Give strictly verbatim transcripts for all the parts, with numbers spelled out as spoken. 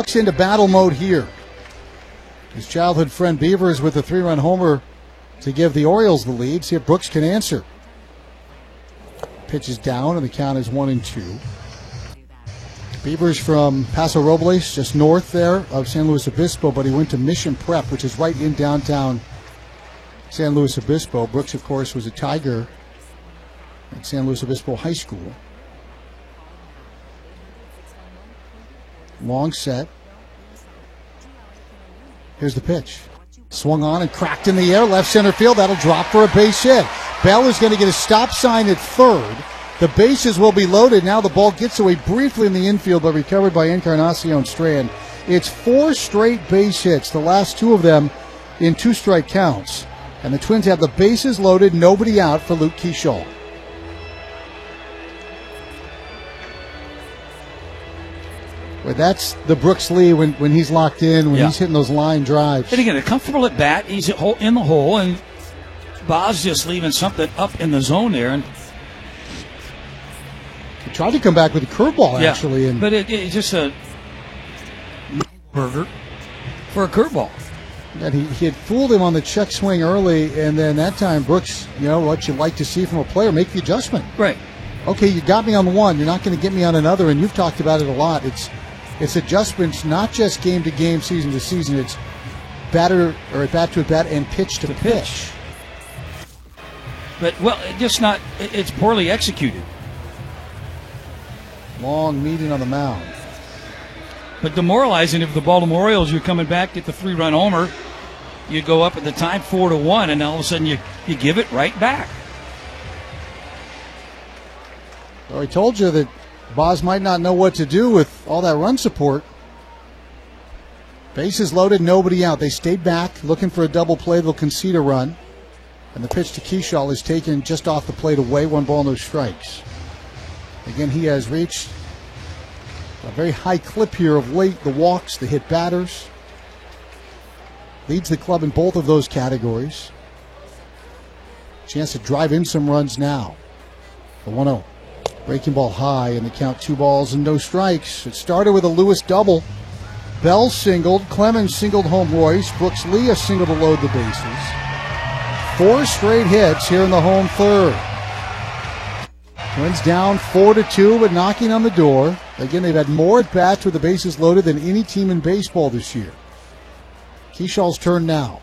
Brooks into battle mode here. His childhood friend Beavers with a three-run homer to give the Orioles the lead. See if Brooks can answer. Pitch is down, and the count is one and two. Beavers from Paso Robles, just north there of San Luis Obispo, but he went to Mission Prep, which is right in downtown San Luis Obispo. Brooks, of course, was a Tiger at San Luis Obispo High School. Long set. Here's the pitch. Swung on and cracked in the air, left center field. That'll drop for a base hit. Bell is going to get a stop sign at third. The bases will be loaded. Now the ball gets away briefly in the infield, but recovered by Encarnacion Strand. It's four straight base hits, the last two of them in two-strike counts. And the Twins have the bases loaded, nobody out for Luke Keschall. Well, that's the Brooks Lee when, when he's locked in, when yeah. he's hitting those line drives. And again, a comfortable at bat. He's in the hole, and Boz just leaving something up in the zone there. And he tried to come back with a curveball, yeah, actually. And but it, it's just a burger for a curveball. And he, he had fooled him on the check swing early, and then that time Brooks, you know, what you like to see from a player, make the adjustment. Right. Okay, you got me on one. You're not going to get me on another, and you've talked about it a lot. It's it's adjustments, not just game to game, season to season. It's batter or at bat to at bat and pitch to, to pitch. pitch. But well, it just not. It's poorly executed. Long meeting on the mound. But demoralizing if the Baltimore Orioles, you're coming back, get the three-run homer, you go up at the time four to one, and all of a sudden you, you give it right back. Well, I told you that Boz might not know what to do with all that run support. Bases loaded, nobody out. They stayed back, looking for a double play. They'll concede a run. And the pitch to Keschall is taken just off the plate away. One ball, no strikes. Again, he has reached a very high clip here of late. The walks, the hit batters. Leads the club in both of those categories. Chance to drive in some runs now. The one oh. Breaking ball high, and the count two balls and no strikes. It started with a Lewis double. Bell singled. Clemens singled home Royce. Brooks Lee a single to load the bases. Four straight hits here in the home third. Twins down four to two, but knocking on the door. Again, they've had more at bats with the bases loaded than any team in baseball this year. Keschall's turn now.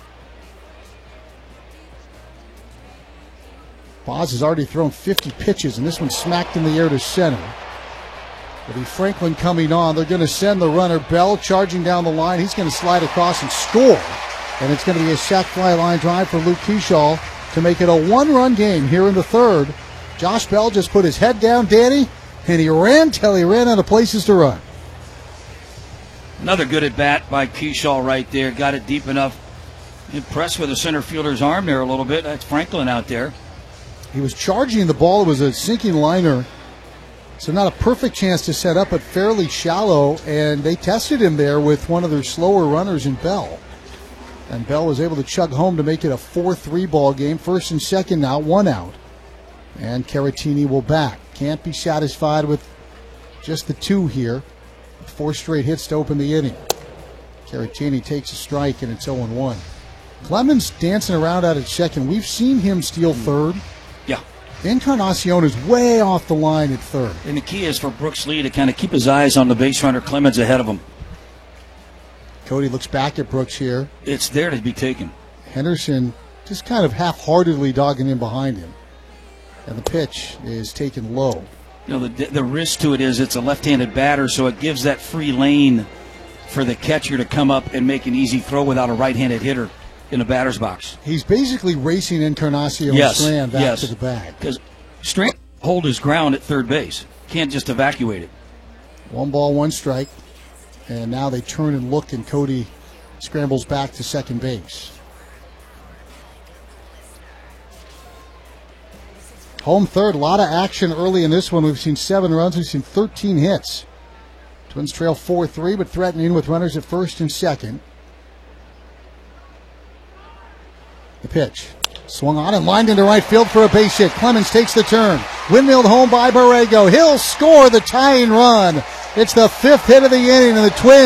Boz has already thrown fifty pitches, and this one smacked in the air to center. With Franklin coming on, they're going to send the runner. Bell charging down the line. He's going to slide across and score. And it's going to be a sac fly line drive for Luke Keschall to make it a one-run game here in the third. Josh Bell just put his head down, Danny, and he ran till he ran out of places to run. Another good at-bat by Keschall right there. Got it deep enough. Impressed with the center fielder's arm there a little bit. That's Franklin out there. He was charging the ball. It was a sinking liner. So not a perfect chance to set up, but fairly shallow. And they tested him there with one of their slower runners in Bell. And Bell was able to chug home to make it a four three ball game. First and second now, one out. And Caratini will back. Can't be satisfied with just the two here. Four straight hits to open the inning. Caratini takes a strike, and it's oh one. Clemens dancing around out at second. We've seen him steal third. Yeah. Encarnacion is way off the line at third. And the key is for Brooks Lee to kind of keep his eyes on the base runner. Clemens ahead of him. Cody looks back at Brooks here. It's there to be taken. Henderson just kind of half-heartedly dogging in behind him. And the pitch is taken low. You know, the, the risk to it is it's a left-handed batter, so it gives that free lane for the catcher to come up and make an easy throw without a right-handed hitter in the batter's box. He's basically racing Encarnacion yes, Strand back yes. to the bag. Because Strand hold his ground at third base. Can't just evacuate it. One ball, one strike. And now they turn and look, and Cody scrambles back to second base. Home third, a lot of action early in this one. We've seen seven runs, we've seen thirteen hits. Twins trail four three, but threatening with runners at first and second. The pitch. Swung on and lined into right field for a base hit. Clemens takes the turn. Windmilled home by Borrego. He'll score the tying run. It's the fifth hit of the inning, and the Twins